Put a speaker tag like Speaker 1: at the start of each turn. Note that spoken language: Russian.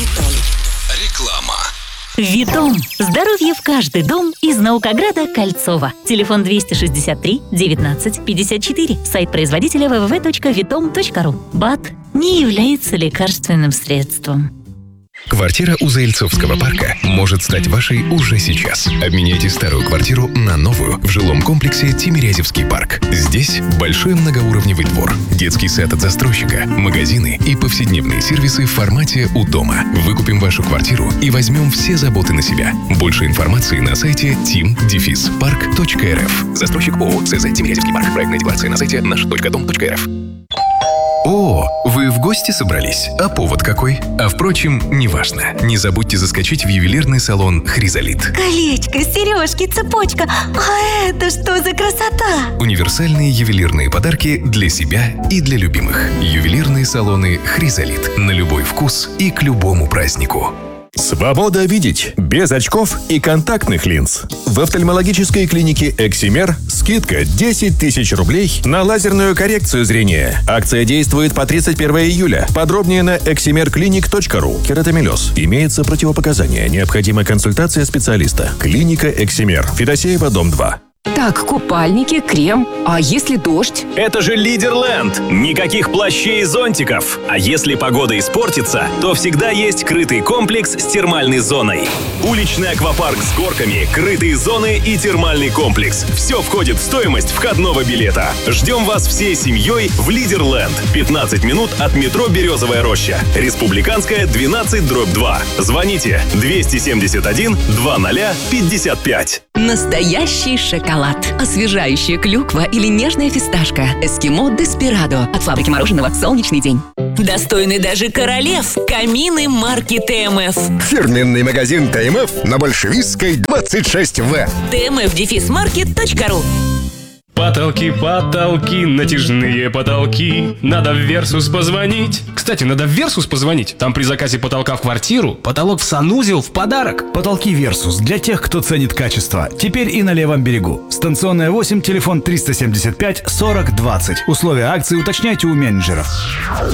Speaker 1: Реклама.
Speaker 2: Витом. Здоровье в каждый дом из Наукограда Кольцова. Телефон 263 19 54. Сайт производителя www.vitom.ru. БАД не является лекарственным средством.
Speaker 1: Квартира у Заильцовского парка может стать вашей уже сейчас. Обменяйте старую квартиру на новую в жилом комплексе Тимирязевский парк. Здесь большой многоуровневый двор, детский сад от застройщика, магазины и повседневные сервисы в формате «У дома». Выкупим вашу квартиру и возьмем все заботы на себя. Больше информации на сайте tim-park.rf. Застройщик ООО ЦЗ Тимирязевский парк. Проектная декларация на сайте наш.дом.рф. О, вы в гости собрались? А повод какой? А впрочем, неважно. Не забудьте заскочить в ювелирный салон «Хризолит».
Speaker 3: Колечко, сережки, цепочка. А это что за красота?
Speaker 1: Универсальные ювелирные подарки для себя и для любимых. Ювелирные салоны «Хризолит». На любой вкус и к любому празднику.
Speaker 4: Свобода видеть без очков и контактных линз. В офтальмологической клинике «Эксимер» скидка 10 тысяч рублей на лазерную коррекцию зрения. Акция действует по 31 июля. Подробнее на eximerclinic.ru. Кератомелез. Имеется противопоказания. Необходима консультация специалиста. Клиника «Эксимер». Федосеева, дом 2.
Speaker 5: Так, купальники, крем. А если дождь?
Speaker 6: Это же Лидерленд! Никаких плащей и зонтиков. А если погода испортится, то всегда есть крытый комплекс с термальной зоной. Уличный аквапарк с горками, крытые зоны и термальный комплекс. Все входит в стоимость входного билета. Ждем вас всей семьей в Лидерленд. 15 минут от метро «Березовая роща». Республиканская, 12/2. Звоните 271 2055.
Speaker 5: Настоящий шоколад. Освежающая клюква или нежная фисташка. Эскимо Деспирадо. От фабрики мороженого «Солнечный день».
Speaker 2: Достойны даже королев. Камины марки ТМФ.
Speaker 7: Фирменный магазин ТМФ на Большевистской 26В.
Speaker 2: tmf-market.ru.
Speaker 8: Потолки, натяжные потолки. Надо в Версус позвонить. Кстати, надо в Версус позвонить. Там при заказе потолка в квартиру потолок в санузел в подарок.
Speaker 9: Потолки Версус для тех, кто ценит качество. Теперь и на левом берегу. Станционная 8, телефон 375 40 20. Условия акции уточняйте у менеджеров.